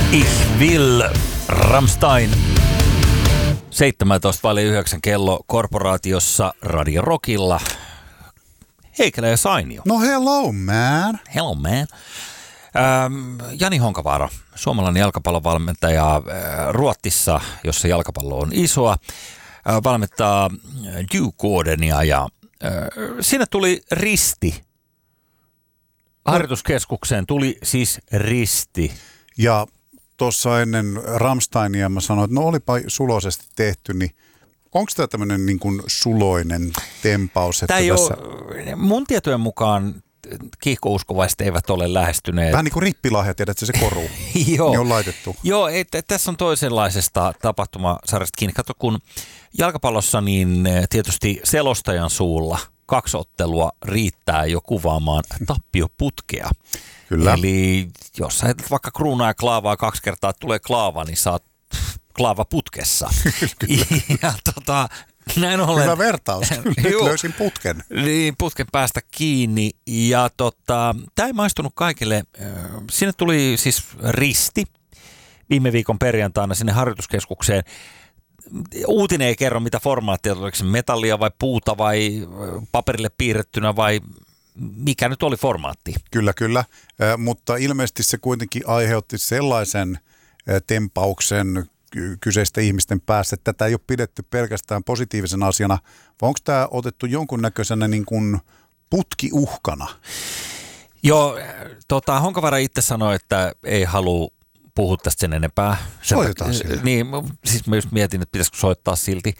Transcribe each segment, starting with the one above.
Ich will Rammstein. 17:09 kello korporaatiossa Radio Rockilla. Heikelä ja Sainio. No hello man. Hello man. Jani Honkavaara, suomalainen jalkapallovalmentaja Ruotsissa, jossa jalkapallo on isoa, valmentaa Djurgårdenia ja siinä tuli risti. Harjoituskeskukseen tuli siis risti. Ja tuossa ennen Rammsteinia mä sanoin, että no olipa suloisesti tehty, niin onko tämä tämmöinen niin kuin suloinen tempaus? Että mun tietojen mukaan kiihkouskovaiset eivät ole lähestyneet. Vähän niin kuin rippilahja, tiedätkö se koru, niin on laitettu. Joo, tässä on toisenlaisesta tapahtumasarjasta kiinni. Kato, kun jalkapallossa niin tietysti selostajan suulla 2 ottelua riittää jo kuvaamaan tappioputkea. Kyllä. Eli jos sä heität vaikka kruunaa ja klaavaa 2 kertaa, tulee klaava, niin saat klaava putkessa. Ja näin ollen. Hyvä vertaus. Nyt löysin putken. Niin, putken päästä kiinni. Ja tämä ei maistunut kaikille. Sinne tuli siis risti viime viikon perjantaina sinne harjoituskeskukseen. Uutinen ei kerro, mitä formaattia, oliko se metallia vai puuta vai paperille piirrettynä vai mikä nyt oli formaatti. Kyllä, mutta ilmeisesti se kuitenkin aiheutti sellaisen tempauksen kyseisten ihmisten päässä, että tätä ei ole pidetty pelkästään positiivisena asiana, vai onko tämä otettu jonkunnäköisenä niin kuin putkiuhkana? Joo, Honkavaara itse sanoi, että ei halua puhua tästä sen enempää. Soitetaan sille. Niin, siis mä just mietin, että pitäisikö soittaa silti.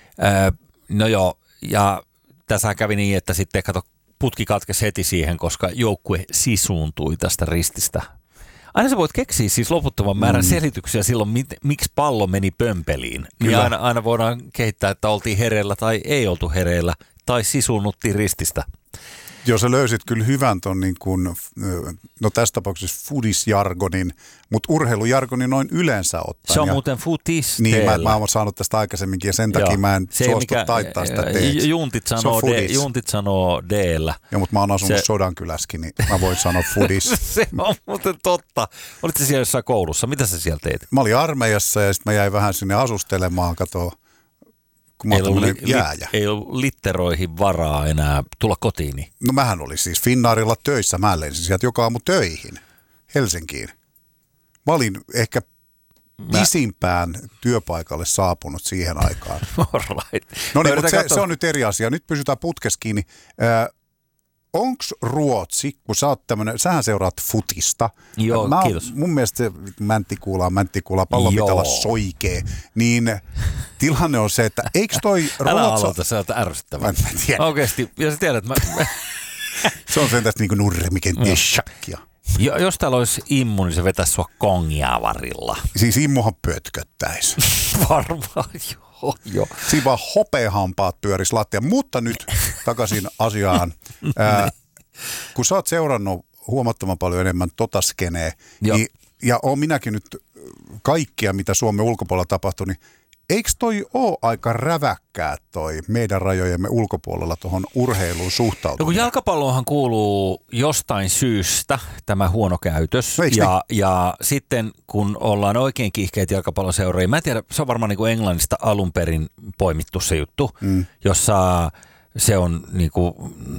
No joo, ja tässä kävi niin, että sitten putki katkesi heti siihen, koska joukkue sisuuntui tästä rististä. Aina sä voit keksiä siis loputtoman määrän selityksiä silloin, miksi pallo meni pömpeliin. Niin aina voidaan kehittää, että oltiin hereillä tai ei oltu hereillä tai sisuunnuttiin rististä. Joo, sä löysit kyllä hyvän ton niin kuin, no tässä tapauksessa fudisjargonin, mutta urheilujargonin noin yleensä ottaen. Se on muuten futis. Niin, mä oon saanut tästä aikaisemminkin ja sen takia mä en suostu taittaa sitä teeksi. Juntit sanoo D-llä. Joo, mutta mä oon asunut Sodankylässäkin, niin mä voin sanoa fudis. Se on muuten totta. Olitko siellä jossain koulussa? Mitä sä siellä teit? Mä olin armeijassa ja sitten mä jäin vähän sinne asustelemaan, kun mä oon jääjä. Ei ollut litteroihin varaa enää tulla kotiin. No mähän olin siis Finnairilla töissä. Mä lensin sieltä joka aamu töihin Helsinkiin. Mä olin ehkä pisimpään työpaikalle saapunut siihen aikaan. Right. No niin, mutta se on nyt eri asia. Nyt pysytään putkessa kiinni. Onks Ruotsi, kun sähän seuraat futista. Joo, kiitos. Mun mielestä se mänttikuulaa, pallon pitää olla soikee. Niin tilanne on se, että eikö toi Ruotsa... Älä aloita, se on ärsyttävää. Oikeesti, ja sä tiedät, Se on sen tästä niinku nurmiken shakkia. Jos täällä olisi immu, niin se vetäisi sua kongia varilla. Siis immuhan pötköttäisi. Varmaan, joo. Siinä vaan hopeahampaat pyörisi lattia. Mutta nyt takaisin asiaan. Kun sä oot seurannut huomattavan paljon enemmän skenee, niin, ja oon minäkin nyt kaikkia, mitä Suomen ulkopuolella tapahtui, niin eikö toi ole aika räväkkää toi meidän rajojemme ulkopuolella tuohon urheiluun suhtautuminen? No kun jalkapalloonhan kuuluu jostain syystä tämä huono käytös. No, ja sitten kun ollaan oikein kiihkeitä jalkapalloseuroja, mä en tiedä, se on varmaan niin kuin Englannista alun perin poimittu se juttu, jossa se on niin kuin